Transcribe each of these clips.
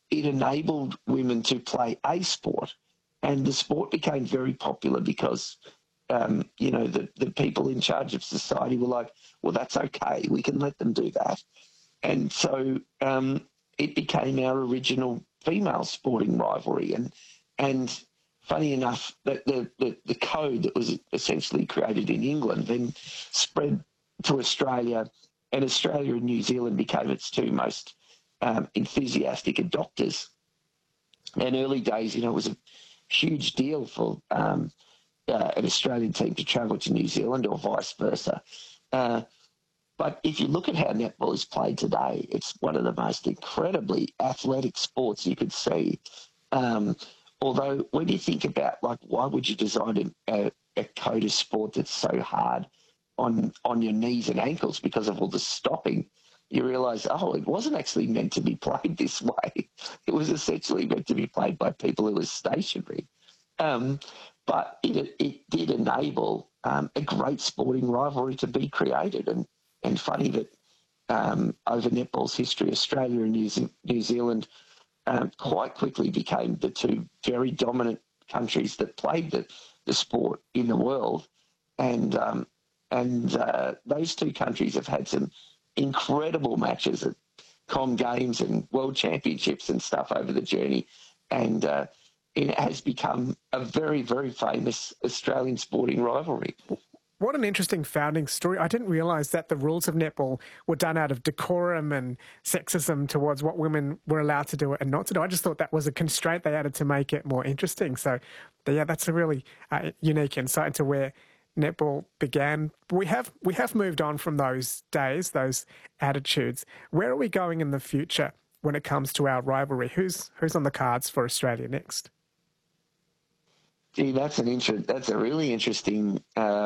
it enabled women to play a sport, and the sport became very popular because, the people in charge of society were like, well, that's okay. We can let them do that. And so it became our original female sporting rivalry. And funny enough, that the code that was essentially created in England then spread to Australia, and Australia and New Zealand became its two most enthusiastic adopters. And early days, it was a huge deal for an Australian team to travel to New Zealand or vice versa. But if you look at how netball is played today, it's one of the most incredibly athletic sports you could see. Although when you think about, like, why would you design a code of sport that's so hard on your knees and ankles because of all the stopping, you realise, it wasn't actually meant to be played this way. It was essentially meant to be played by people who were stationary. But it did enable a great sporting rivalry to be created. And funny that over netball's history, Australia and New Zealand quite quickly became the two very dominant countries that played the sport in the world. And those two countries have had some incredible matches at Com Games and World Championships and stuff over the journey. And it has become a very, very famous Australian sporting rivalry. What an interesting founding story. I didn't realise that the rules of netball were done out of decorum and sexism towards what women were allowed to do and not to do. I just thought that was a constraint they added to make it more interesting. So, yeah, that's a really unique insight into where netball began. We have moved on from those days, those attitudes. Where are we going in the future when it comes to our rivalry? Who's on the cards for Australia next? Gee, that's a really interesting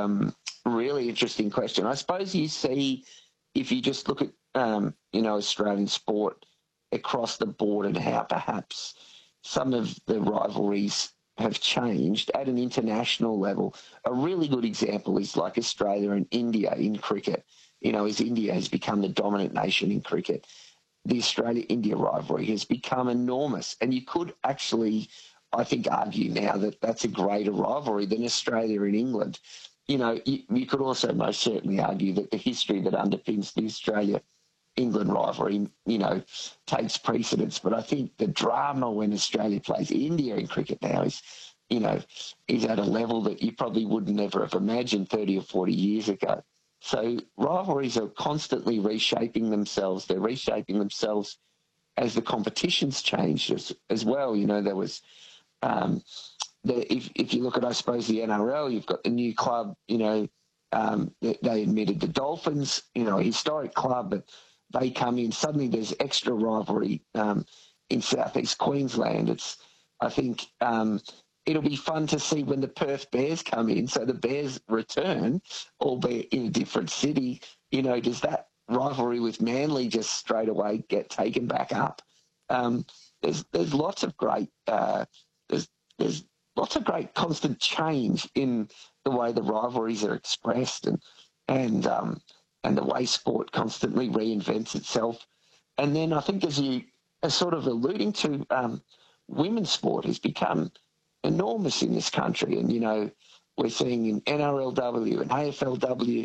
question. I suppose you see, if you just look at Australian sport across the board and how perhaps some of the rivalries have changed at an international level. A really good example is like Australia and India in cricket. As India has become the dominant nation in cricket, the Australia-India rivalry has become enormous, and you could actually, I think, argue now that that's a greater rivalry than Australia and England. You could also most certainly argue that the history that underpins the Australia-England rivalry, takes precedence. But I think the drama when Australia plays India in cricket now is at a level that you probably would never have imagined 30 or 40 years ago. So rivalries are constantly reshaping themselves. They're reshaping themselves as the competitions change as well. There was... if you look at, I suppose, the NRL, you've got the new club, they admitted the Dolphins, a historic club, but they come in, suddenly there's extra rivalry in southeast Queensland. I think it'll be fun to see when the Perth Bears come in, so the Bears return, albeit in a different city. Does that rivalry with Manly just straight away get taken back up? There's lots of great... There's lots of great constant change in the way the rivalries are expressed and the way sport constantly reinvents itself. And then I think, as you are sort of alluding to, women's sport has become enormous in this country. And, we're seeing in NRLW and AFLW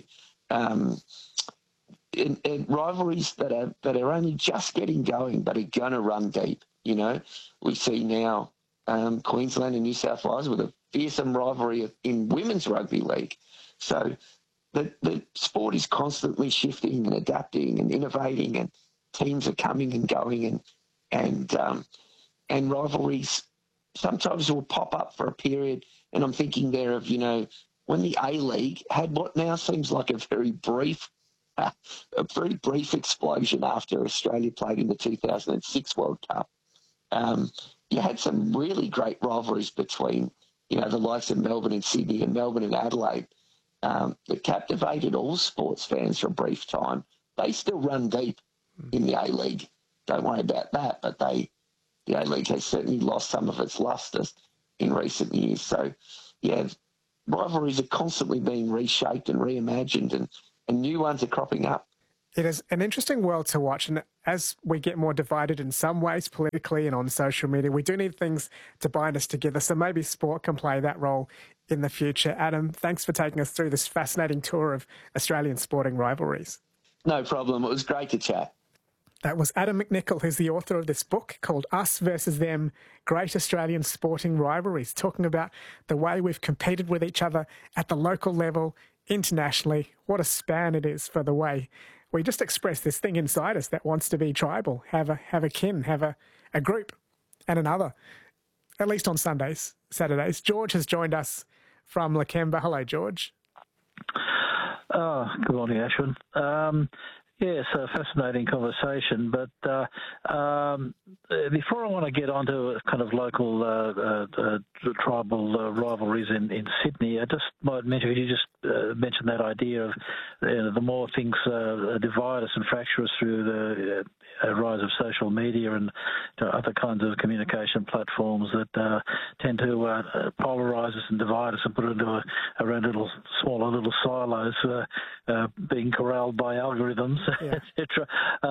in rivalries that are only just getting going but are going to run deep. We see now Queensland and New South Wales with a fearsome rivalry in women's rugby league. So the sport is constantly shifting and adapting and innovating, and teams are coming and going, and rivalries sometimes will pop up for a period. And I'm thinking there of, when the A-League had what now seems like a very brief explosion after Australia played in the 2006 World Cup. You had some really great rivalries between, the likes of Melbourne and Sydney and Melbourne and Adelaide that captivated all sports fans for a brief time. They still run deep in the A-League. Don't worry about that, but the A-League has certainly lost some of its lustre in recent years. So, yeah, rivalries are constantly being reshaped and reimagined, and new ones are cropping up. It is an interesting world to watch. And as we get more divided in some ways politically and on social media, we do need things to bind us together. So maybe sport can play that role in the future. Adam, thanks for taking us through this fascinating tour of Australian sporting rivalries. No problem. It was great to chat. That was Adam McNichol, who's the author of this book called Us versus Them, Great Australian Sporting Rivalries, talking about the way we've competed with each other at the local level, internationally. What a span it is for the way we just express this thing inside us that wants to be tribal, have a kin, have a group and another, at least on Saturdays. George has joined us from Lakemba. Hello, George. Good morning, Ashwin. Yes, a fascinating conversation. But before I want to get onto kind of local tribal rivalries in Sydney, I just might mention, you just mentioned that idea of the more things divide us and fracture us through the rise of social media and other kinds of communication platforms that tend to polarize us and divide us and put it into around smaller little silos, being corralled by algorithms, yeah. etc.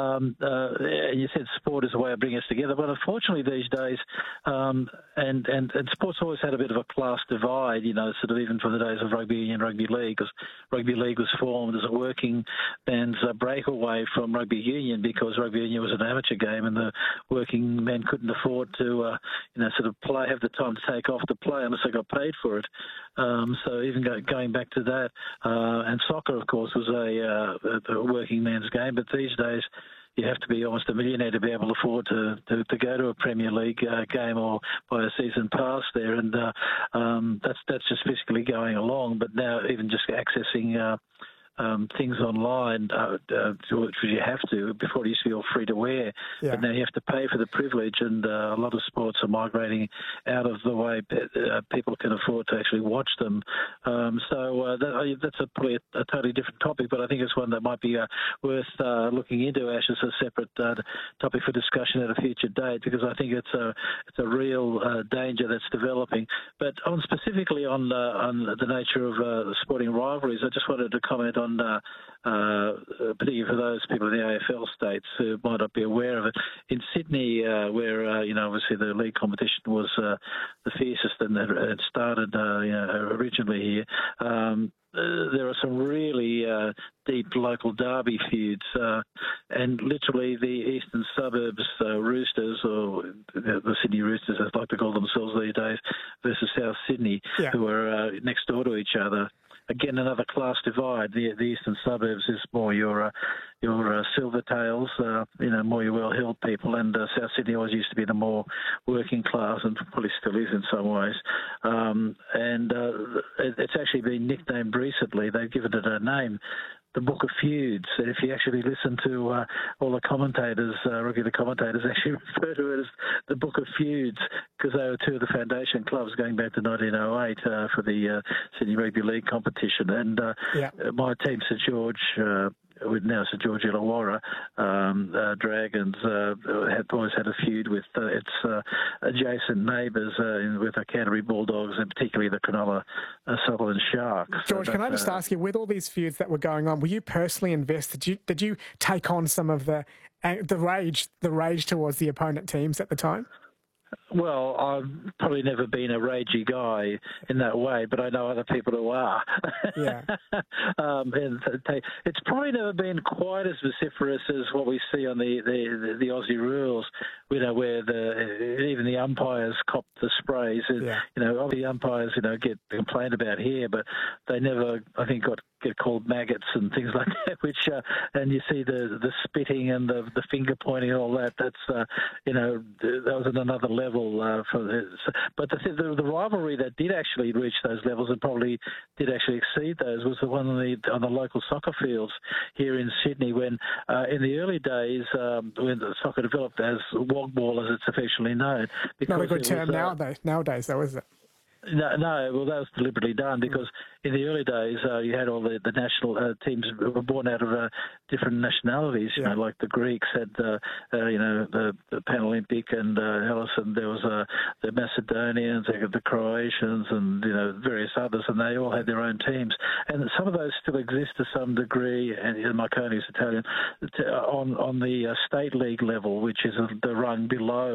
You said sport is a way of bringing us together, but unfortunately these days, and sport's always had a bit of a class divide, sort of even from the days of rugby union, rugby league, because rugby league was formed as a working man's breakaway from rugby union because rugby union was an amateur game and the working men couldn't afford to, sort of have the time to take off to play unless they got paid for it. So even going back to that, and soccer, of course, was a working man's game, but these days you have to be almost a millionaire to be able to afford to go to a Premier League game or buy a season pass there, and that's just physically going along. But now even just accessing things online, which you have to. Before it used to be all free to wear, yeah. But now you have to pay for the privilege, and a lot of sports are migrating out of the way people can afford to actually watch them. So that's probably a totally different topic, but I think it's one that might be worth looking into, Ash, as a separate topic for discussion at a future date, because I think it's a real danger that's developing. But specifically on the nature of sporting rivalries, I just wanted to comment on particularly for those people in the AFL states who might not be aware of it. In Sydney, where obviously the league competition was the fiercest and it started originally here, there are some really deep local derby feuds, and literally the eastern suburbs Roosters, or the Sydney Roosters as they like to call themselves these days, versus South Sydney, yeah. Who are next door to each other. Again, another class divide. The eastern suburbs is more your Silvertails, more your well-heeled people, and South Sydney always used to be the more working class, and probably still is in some ways. It's actually been nicknamed recently. They've given it a name, the Book of Feuds. And if you actually listen to all the commentators, regular commentators actually refer to it as the Book of Feuds, because they were two of the foundation clubs going back to 1908 for the Sydney Rugby League competition. And my team, St George, now St George Illawarra, Dragons, always had a feud with its adjacent neighbours, with the Canterbury Bulldogs and particularly the Cronulla Sutherland Sharks. George, can I just ask you, with all these feuds that were going on, were you personally invested? Did you take on some of the rage towards the opponent teams at the time? Well, I've probably never been a ragey guy in that way, but I know other people who are. Yeah. It's probably never been quite as vociferous as what we see on the Aussie rules, where even the umpires cop the sprays. Yeah. All the umpires, get complained about here, but they never, I think, get called maggots and things like that, which and you see the spitting and the finger pointing and all that. That's that was at another level for this. But the rivalry that did actually reach those levels and probably did actually exceed those was the one on the local soccer fields here in Sydney, when in the early days when the soccer developed as wogball, as it's officially known. Not a good term nowadays, though, is it? No, well, that was deliberately done because in the early days you had all the national teams were born out of different nationalities. You know, like the Greeks had, the Panolympic and Hellas, and there was the Macedonians, the Croatians, and various others, and they all had their own teams. And some of those still exist to some degree. And Marconi's Italian on the state league level, which is the rung below